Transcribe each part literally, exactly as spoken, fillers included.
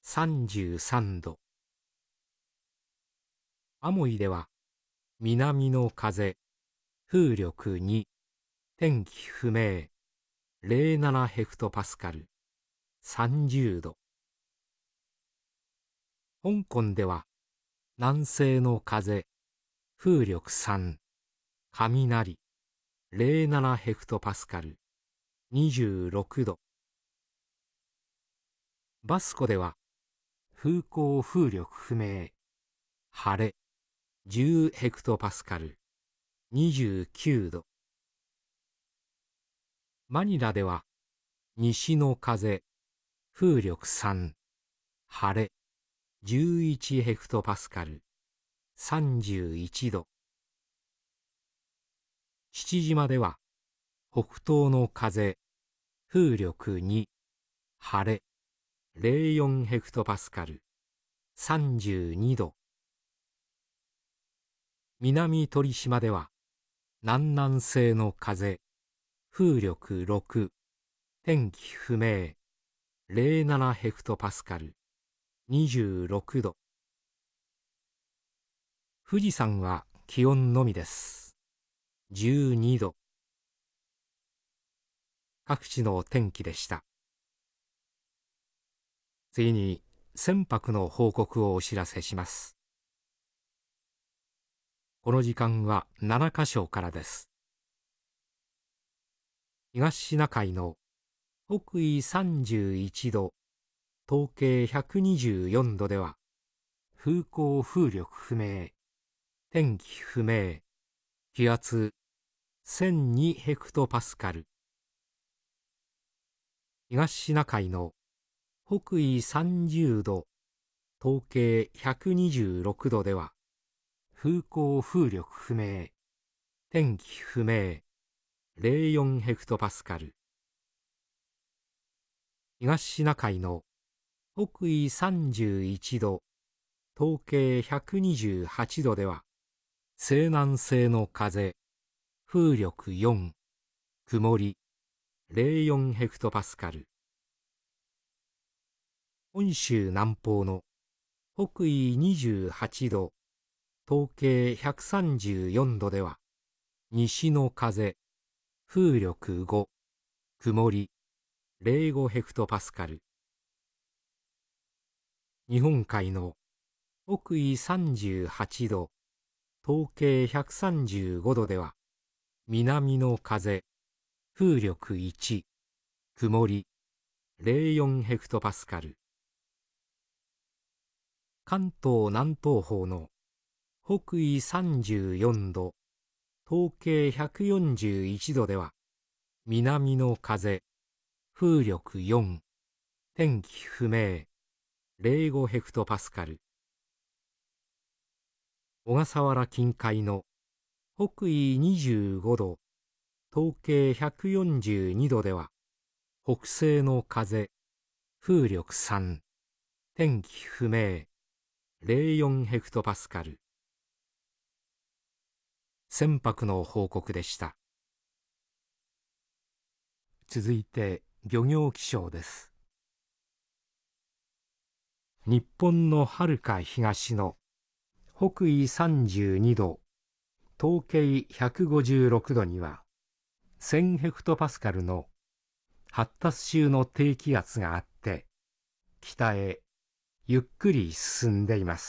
さんじゅうさんど。アモイでは南の風、風力に、天気不明、ゼロななヘクトパスカル、さんじゅうど。香港では南西の風、風力さん、雷、ゼロななヘクトパスカル、にじゅうろくど。バスコでは風向風力不明、晴れ、じゅうヘクトパスカル、にじゅうきゅうど。マニラでは西の風、風力さん、晴れ、じゅういちヘクトパスカル、さんじゅういちど。父島では北東の風、風力に、晴れ、ゼロよんヘクトパスカル、さんじゅうにど。南鳥島では南南西の風、風力ろく、天気不明、ゼロななヘクトパスカル、にじゅうろくど。富士山は気温のみです。じゅうにど。各地の天気でした。次に船舶の報告をお知らせします。この時間はななカ所からです。東シナ海の北緯さんじゅういちど、東経ひゃくにじゅうよんどでは、風向風力不明、天気不明、気圧せんにヘクトパスカル。東シナ海の北緯さんじゅうど、東経ひゃくにじゅうろくどでは、風向風力不明、天気不明、ゼロよんヘクトパスカル。東シナ海の北緯さんじゅういちど、東経ひゃくにじゅうはちどでは、西南西の風、風力よん、曇り、ゼロよんヘクトパスカル。本州南方の北緯にじゅうはちど、東経ひゃくさんじゅうよんどでは、西の風、風力ご、曇り、ゼロごヘクトパスカル。日本海の北緯さんじゅうはちど、東経ひゃくさんじゅうごどでは、南の風、風力いち、曇り、ゼロよんヘクトパスカル。関東南東方の北緯さんじゅうよんど、東経ひゃくよんじゅういちどでは、南の風、風力よん、天気不明、ゼロごヘクトパスカル。小笠原近海の北緯にじゅうごど、東経ひゃくよんじゅうにどでは、北西の風、風力さん、天気不明、ゼロよんヘクトパスカル。船舶の報告でした。続いて漁業気象です。日本のはるか東の北緯さんじゅうにど、東経ひゃくごじゅうろくどには、せんヘクトパスカルの発達中の低気圧があって、北へゆっくり進んでいます。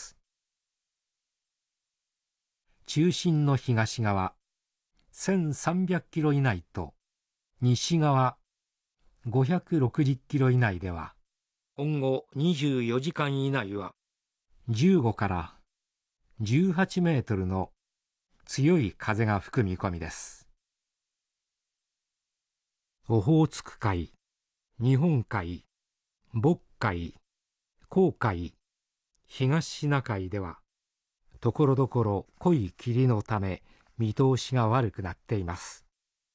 中心の東側せんさんびゃくキロ以内と西側ごひゃくろくじゅっキロ以内では、今後にじゅうよじかん以内はじゅうごからじゅうはちメートルの強い風が吹く見込みです。オホーツク海、日本海、渤海、黄海、東シナ海ではところどころ濃い霧のため見通しが悪くなっています。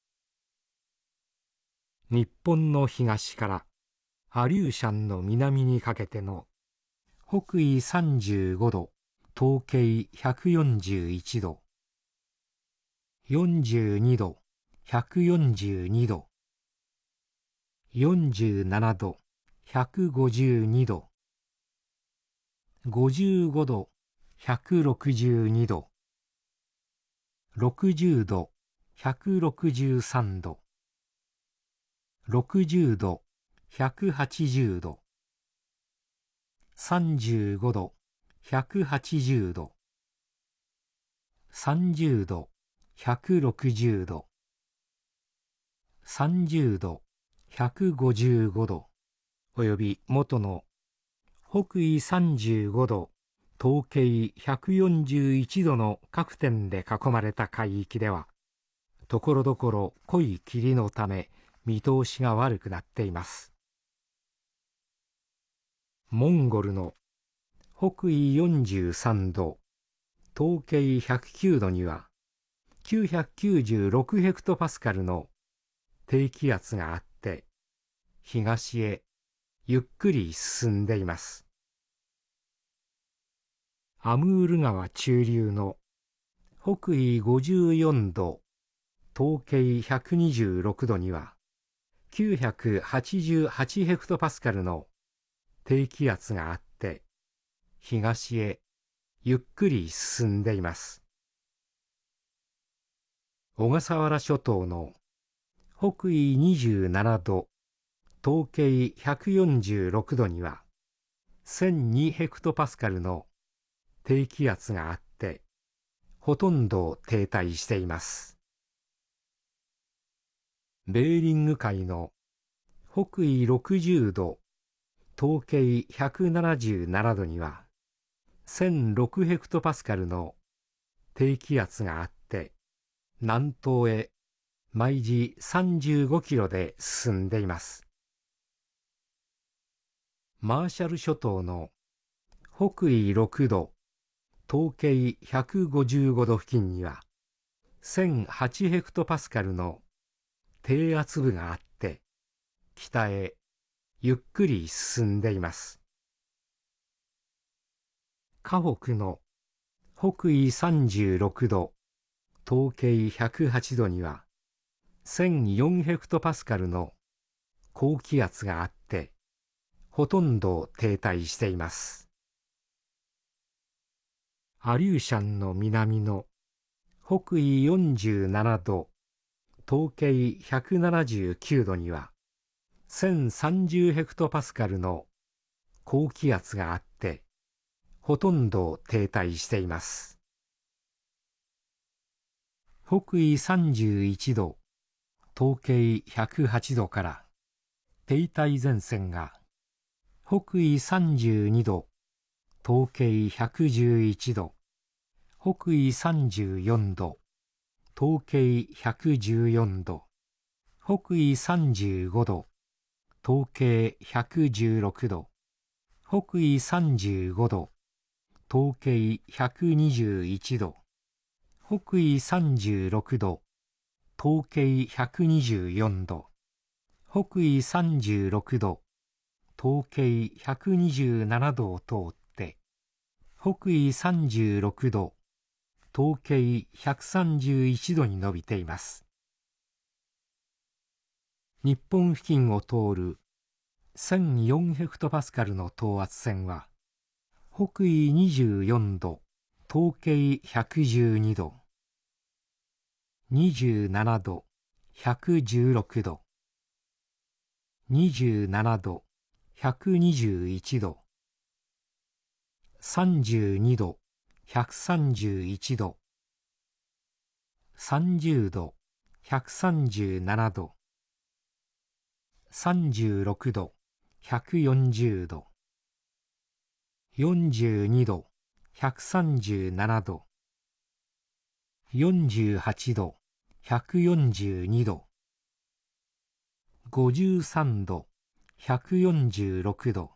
日本の東からアリューシャンの南にかけての北緯さんじゅうごど、東経ひゃくよんじゅういちど、よんじゅうにど、ひゃくよんじゅうにど、よんじゅうななど、ひゃくごじゅうにど、 ごじゅうごどひゃくろくじゅうにど、ろくじゅうどひゃくろくじゅうさんど、ろくじゅうどひゃくはちじゅうど、さんじゅうごどひゃくはちじゅうど、さんじゅうどひゃくろくじゅうど、さんじゅうどひゃくごじゅうごど、および元の北緯さんじゅうごど東経ひゃくよんじゅういちどの各点で囲まれた海域では、ところどころ濃い霧のため見通しが悪くなっています。モンゴルの北緯よんじゅうさんど東経ひゃくきゅうどにはきゅうひゃくきゅうじゅうろくヘクトパスカルの低気圧があって、東へゆっくり進んでいます。アムール川中流の北緯ごじゅうよんど東経ひゃくにじゅうろくどにはきゅうひゃくはちじゅうはちヘクトパスカルの低気圧があって、東へゆっくり進んでいます。小笠原諸島の北緯にじゅうななど東経ひゃくよんじゅうろくどにはせんにヘクトパスカルの低気圧があって、ほとんど停滞しています。ベーリング海の北緯ろくじゅうど東経ひゃくななじゅうななどにはせんろくヘクトパスカルの低気圧があって、南東へ毎時さんじゅうごキロで進んでいます。マーシャル諸島の北緯ろくど東経ひゃくごじゅうごど付近にはせんはちヘクトパスカルの低圧部があって、北へゆっくり進んでいます。河北の北緯さんじゅうろくど東経ひゃくはちどにはせんよんヘクトパスカルの高気圧があって、ほとんど停滞しています。アリューシャンの南の北緯よんじゅうななど東経ひゃくななじゅうきゅうどにはせんさんじゅうヘクトパスカルの高気圧があって、ほとんど停滞しています。北緯さんじゅういちど東経ひゃくはちどから停滞前線が北緯さんじゅうにど東経ひゃくじゅういちど、北緯さんじゅうよんど東経ひゃくじゅうよんど、北緯さんじゅうごど東経ひゃくじゅうろくど、北緯さんじゅうごど東経ひゃくにじゅういちど、北緯さんじゅうろくど東経ひゃくにじゅうよんど、北緯さんじゅうろくど東経ひゃくにじゅうななどを通って、北緯さんじゅうろくど東経ひゃくさんじゅういちどに伸びています。日本付近を通るせんよんヘクトパスカルの等圧線は、北緯にじゅうよんど東経ひゃくじゅうにど、にじゅうななどひゃくじゅうろくど、にじゅうななどひゃくにじゅういちど、さんじゅうにどひゃくさんじゅういちど、さんじゅうどひゃくさんじゅうななど、さんじゅうろくどひゃくよんじゅうど、よんじゅうにどひゃくさんじゅうななど、よんじゅうはちどひゃくよんじゅうにど、ごじゅうさんどひゃくよんじゅうろくど、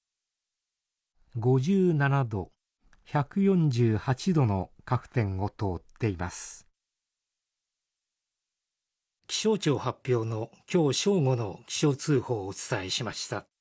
ごじゅうななどひゃくよんじゅうはちどの各点を通っています。気象庁発表の今日正午の気象通報をお伝えしました。